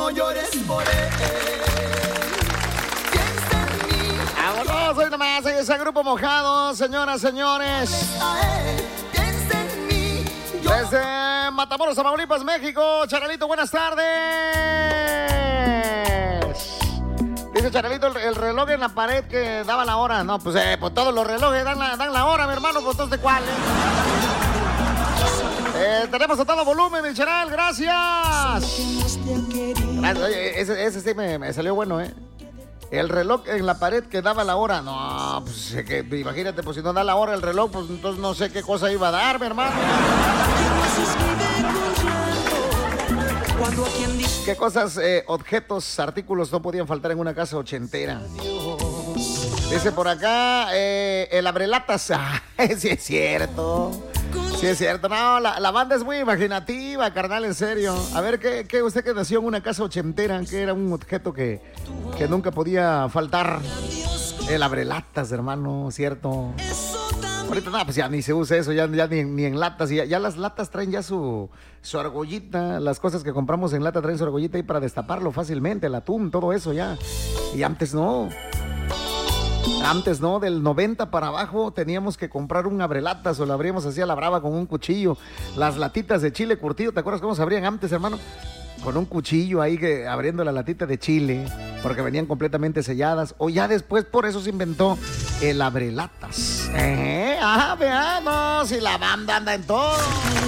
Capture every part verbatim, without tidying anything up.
no llores por él. Piensa en mí. Vámonos, hoy nomás en ese grupo mojado, señoras, señores. Piensa en mí. Yo... Desde Matamoros, Tamaulipas, México. Charalito, buenas tardes. Dice Charalito, el, el reloj en la pared que daba la hora. No, pues, eh, pues todos los relojes dan la, dan la hora, mi hermano. Pues entonces, ¿cuál? Eh? Eh, tenemos a todo volumen, el Charal, gracias. gracias. Oye, ese, ese sí me, me salió bueno, ¿eh? El reloj en la pared que daba la hora. No, pues que, imagínate, pues si no da la hora el reloj, pues entonces no sé qué cosa iba a dar, mi hermano. ¿Qué cosas, eh, objetos, artículos no podían faltar en una casa ochentera? Dice por acá, eh, el abrelatas. Sí es cierto. Sí es cierto. No, la, la banda es muy imaginativa, carnal, en serio. A ver, ¿qué, qué usted que nació en una casa ochentera? ¿Qué era un objeto que, que nunca podía faltar? El abrelatas, hermano, ¿cierto? Ahorita no, pues ya ni se usa eso, ya, ya ni, ni en latas. Ya, ya las latas traen ya su, su argollita. Las cosas que compramos en lata traen su argollita ahí para destaparlo fácilmente, el atún, todo eso ya. Y antes no. Antes, ¿no? Del noventa para abajo teníamos que comprar un abrelatas o lo abríamos así a la brava con un cuchillo. Las latitas de chile curtido, ¿te acuerdas cómo se abrían antes, hermano? Con un cuchillo ahí que, abriendo la latita de chile, porque venían completamente selladas. O ya después por eso se inventó el abrelatas. ¿Eh? Ah, veamos, y la banda anda en todo.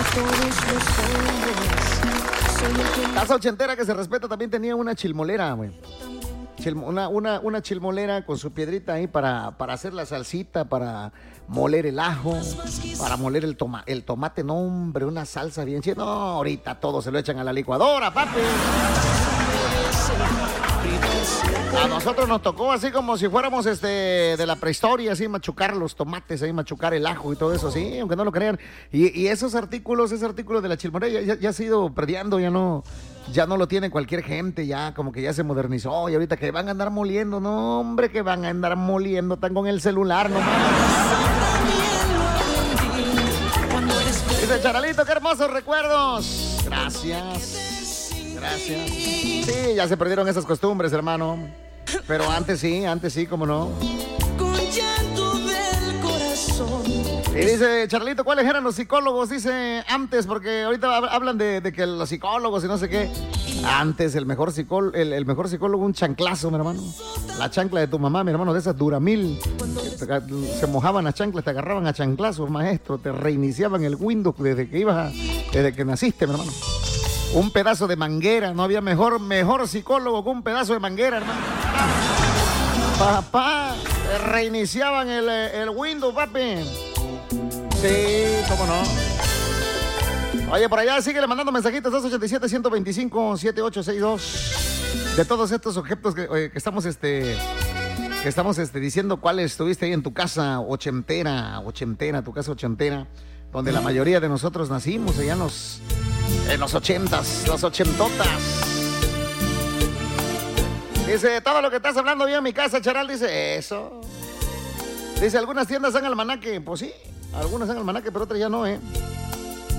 Casa ochentera que se respeta también tenía una chilmolera, güey. Una, una, una chilmolera con su piedrita ahí para, para hacer la salsita, para moler el ajo, para moler el, toma, el tomate. No, hombre, una salsa bien chida. No, ahorita todo se lo echan a la licuadora, papi. A nosotros nos tocó así como si fuéramos este de la prehistoria, así machucar los tomates, ahí machucar el ajo y todo eso, sí, aunque no lo crean. Y, y esos artículos, ese artículo de la chilmolera ya, ya ha sido perdiendo, ya no... Ya no lo tiene cualquier gente, ya como que ya se modernizó. Y ahorita que van a andar moliendo, no, hombre, que van a andar moliendo, están con el celular nomás. Dice Charalito, qué hermosos recuerdos. Gracias, gracias. Sí, ya se perdieron esas costumbres, hermano. Pero antes sí, antes sí, cómo no. Con llanto del corazón. Y dice Charlito, ¿cuáles eran los psicólogos? Dice antes, porque ahorita hablan de, de que los psicólogos y no sé qué. Antes el mejor, psicó, el, el mejor psicólogo, un chanclazo, mi hermano. La chancla de tu mamá, mi hermano, de esas Duramil. Se mojaban las chanclas, te agarraban a chanclazos, maestro. Te reiniciaban el Windows desde que ibas a, desde que naciste, mi hermano. Un pedazo de manguera, no había mejor, mejor psicólogo que un pedazo de manguera, hermano. Papá, te reiniciaban el, el Windows, papi. Sí, cómo no. Oye, por allá sigue mandando mensajitos dos ochenta y siete, ciento veinticinco, setenta y ocho sesenta y dos. De todos estos objetos que, oye, que estamos este que estamos este diciendo cuáles estuviste ahí en tu casa ochentera, ochentera, tu casa ochentera, donde la mayoría de nosotros nacimos allá en los en los ochentas, los ochentotas. Dice, todo lo que estás hablando bien en mi casa, Charal, dice eso. Dice, algunas tiendas dan almanaque, pues sí. Algunas en almanaque, pero otras ya no, ¿eh?